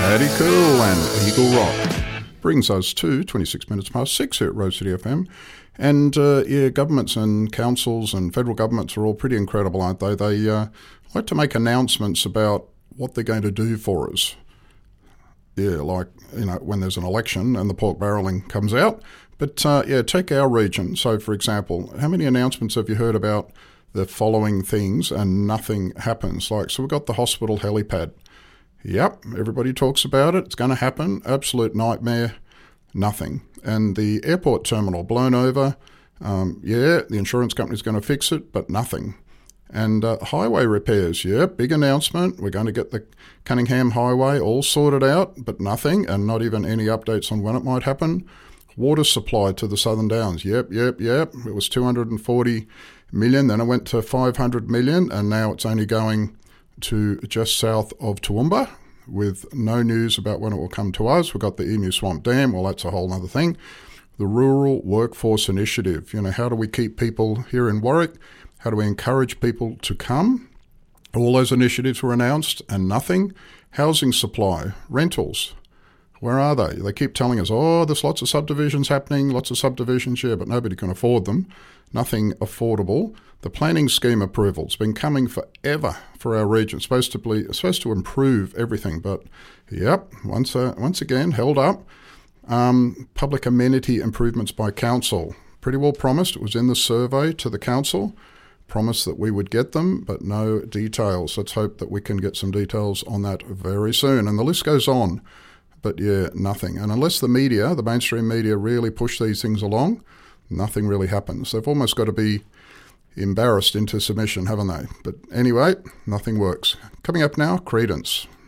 Daddy Cool and Eagle Rock. Brings us to 26 minutes past 6 here at Rose City FM. And governments and councils and federal governments are all pretty incredible, aren't they? They like to make announcements about what they're going to do for us. Yeah, like, when there's an election and the pork barrelling comes out. But take our region. So, for example, how many announcements have you heard about the following things and nothing happens? So we've got the hospital helipad. Yep, everybody talks about it. It's going to happen. Absolute nightmare. Nothing. And the airport terminal blown over. The insurance company's going to fix it, but nothing. And highway repairs. Big announcement. We're going to get the Cunningham Highway all sorted out, but nothing, and not even any updates on when it might happen. Water supply to the Southern Downs. Yep. It was 240 million, then it went to 500 million, and now it's only going to just south of Toowoomba, with no news about when it will come to us. We've got the Emu Swamp Dam. Well, that's a whole other thing. The Rural Workforce Initiative. How do we keep people here in Warwick? How do we encourage people to come? All those initiatives were announced and nothing. Housing supply, rentals. Where are they? They keep telling us, there's lots of subdivisions happening, but nobody can afford them. Nothing affordable. The planning scheme approval's been coming forever for our region. It's supposed to improve everything, but once again held up. Public amenity improvements by council. Pretty well promised. It was in the survey to the council. Promised that we would get them, but no details. Let's hope that we can get some details on that very soon. And the list goes on, but nothing. And unless the mainstream media really push these things along, nothing really happens. They've almost got to be embarrassed into submission, haven't they? But anyway, nothing works. Coming up now, Creedence.